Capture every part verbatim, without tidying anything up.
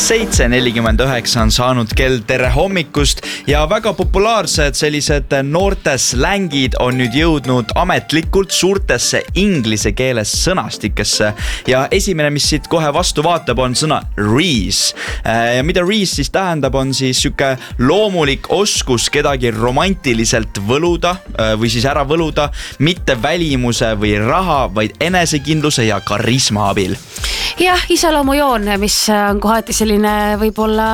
seitse nelikümmend üheksa on saanud kell, tere hommikust ja väga populaarsed sellised noorte slängid on nüüd jõudnud ametlikult suurtesse inglise keeles sõnastikesse ja esimene, mis siit kohe vastu vaatab, on sõna rees. Ja mida rees siis tähendab, on siis süke loomulik oskus kedagi romantiliselt võluda või siis ära võluda, mitte välimuse või raha, vaid enesekindluse ja karisma abil. Jah, iseloomujoon, mis on kohati selline võib-olla,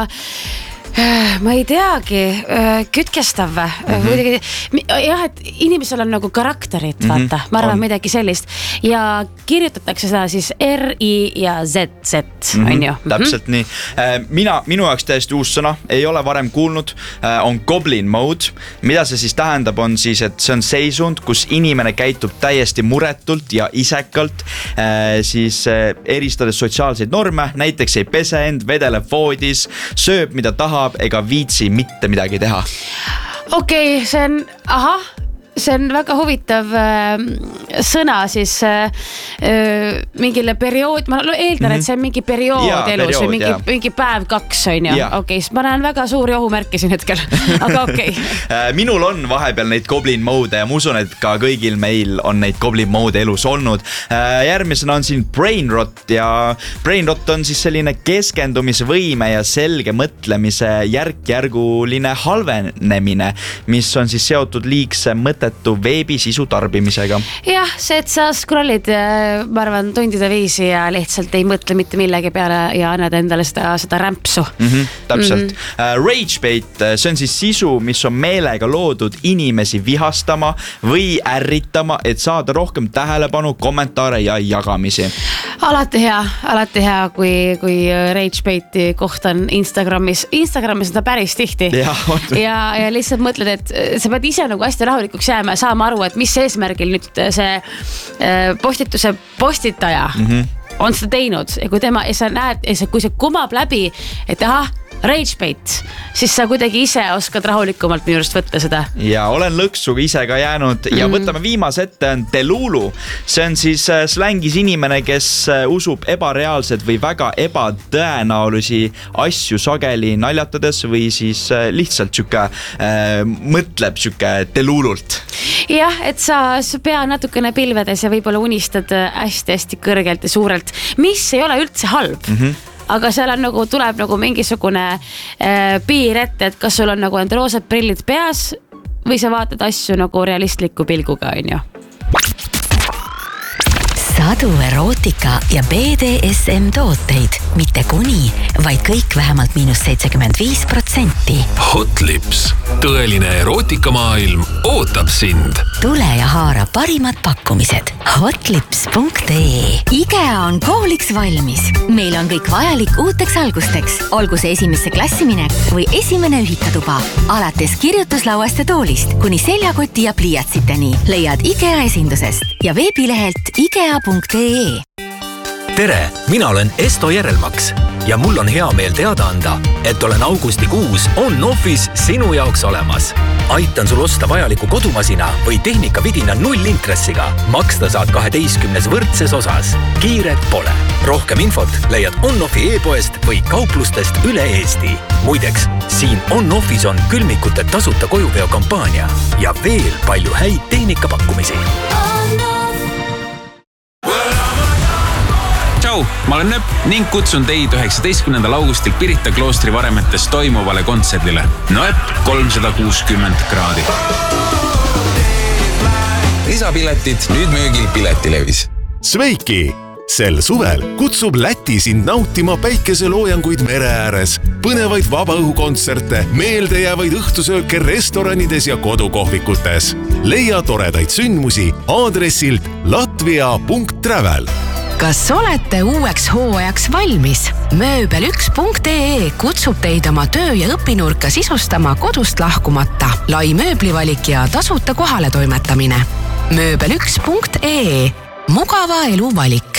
ma ei teagi, kütkestav. Mm-hmm. Jah, et inimesel on nagu karakterit, vaata. Mm-hmm. Ma arvan on. Midagi sellist. Ja kirjutatakse seda siis R I ja Z Z, mm-hmm. on ju? Täpselt mm-hmm. nii. Mina, minu jaoks täiesti uus sõna, ei ole varem kuulnud, on goblin mode. Mida see siis tähendab, on siis, et see on seisund, kus inimene käitub täiesti muretult ja isekalt, siis eristades sotsiaalseid norme, näiteks ei pese end, vedeleb voodis, sööb mida taha, ega viitsi mitte midagi teha. Okei, okay, see on, aha, see on väga huvitav äh, sõna siis äh, mingile periood, ma eeldan, mm-hmm. et see on mingi periood ja, elus periood, või mingi, mingi päev kaks on ju. Okei, okay, ma näen väga suuri ohumärke siin hetkel, aga okei. Okay. Minul on vahepeal neid goblin mode ja ma usun, et ka kõigil meil on neid goblin mode elus olnud. Järgmisena on siin brain rot ja brain rot on siis selline keskendumisvõime ja selge mõtlemise järk-järguline halvenemine, mis on siis seotud liigse mõttetu veebisisu tarbimisega. Jah, see, et sa scrollid, ma arvan, tundide viisi ja lihtsalt ei mõtle mitte millegi peale ja annad endale seda, seda rämpsu. Mm-hmm, täpselt. Mm-hmm. Rage bait, see on siis sisu, mis on meelega loodud inimesi vihastama või ärritama, et saada rohkem tähelepanu, kommentaare ja jagamisi. Alati hea, alati hea, kui, kui rage baiti koht on Instagramis. Instagramis seda päris tihti. Ja, ja, ja lihtsalt mõtled, et sa pead ise nagu hästi rahulikuks jääma ja saama aru, et mis eesmärgil nüüd see postituse postitaja mm-hmm. on seda teinud ja kui tema, ja sa näed, ja kui see kumab läbi, et aha, rage bait, siis sa kuidagi ise oskad rahulikumalt minu juurest võtta seda. Ja olen lõksuga ise ka jäänud ja mm-hmm. võtame viimase ette on delulu. See on siis slängis inimene, kes usub ebareaalsed või väga ebatõenäolisi asju sageli naljatades või siis lihtsalt süke, äh, mõtleb süke delulult. Jah, et sa, sa pea natukene pilvedes ja võib-olla unistad hästi-hästi kõrgelt ja suurelt, mis ei ole üldse halb. Mm-hmm. Aga seal on nagu, tuleb nagu mingisugune äh, piir ette, et kas sul on nagu end roosad prillid peas või sa vaatad asju nagu realistliku pilguga, on ju. Sadu erootika ja B D S M tooteid, mitte kuni, vaid kõik vähemalt miinus seitsekümmend viis protsenti. Hot Lips, tõeline erootikamaailm ootab sind. Tule ja haara parimad pakkumised. hotlips punkt ee. IKEA on kooliks valmis. Meil on kõik vajalik uuteks algusteks. Olgu see esimesse klassiminek või esimene ühikatuba. Alates kirjutuslauast ja toolist kuni seljakoti ja pliiatsiteni leiad IKEA esindusest ja veebilehelt ikea punkt ee. Tere, mina olen Esto Järelmaks ja mul on hea meel teada anda, et olen augustikuus on-offis sinu jaoks olemas. Aitan sul osta vajaliku kodumasina või tehnikavidina nullintressiga. Maksta saad kaheteistkümnes võrdses osas. Kiiret pole. Rohkem infot leiad on-offi e-poest või kauplustest üle Eesti. Muideks, siin on-offis on külmikute tasuta kojuveo kampaania ja veel palju häid tehnikapakkumisi. Tšau, ma olen Nöp ning kutsun teid üheksateistkümnendal augustil Pirita kloostri varemetes toimuvale kontserdile. Nöp kolmsada kuuskümmend kraadi. Lisapiletid nüüd müügil Piletilevis. Sveiki! Sel suvel kutsub Läti sind nautima päikeseloojanguid mere ääres, põnevaid vabaõhukontserte, meeldejäävaid õhtusööke restoranides ja kodukohvikutes. Leia toredaid sündmusi aadressilt latvia punkt travel. Kas olete uueks hooajaks valmis? mööbel üks punkt ee kutsub teid oma töö- ja õpinurka sisustama kodust lahkumata. Lai mööblivalik ja tasuta kohale toimetamine. mööbel üks punkt ee. Mugava elu valik.